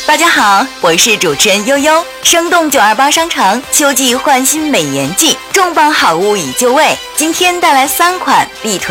大家好，我是主持人悠悠。生动928商城秋季换新美颜季，重磅好物已就位，今天带来3款必推。